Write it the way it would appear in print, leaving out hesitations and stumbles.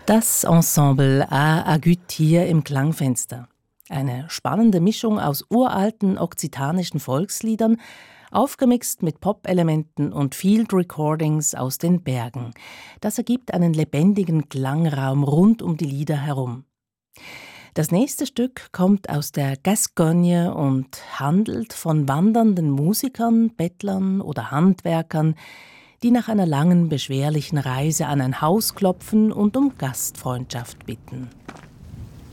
Das Ensemble à Agut hier im Klangfenster. Eine spannende Mischung aus uralten okzitanischen Volksliedern, aufgemixt mit Pop-Elementen und Field Recordings aus den Bergen. Das ergibt einen lebendigen Klangraum rund um die Lieder herum. Das nächste Stück kommt aus der Gascogne und handelt von wandernden Musikern, Bettlern oder Handwerkern, die nach einer langen, beschwerlichen Reise an ein Haus klopfen und um Gastfreundschaft bitten.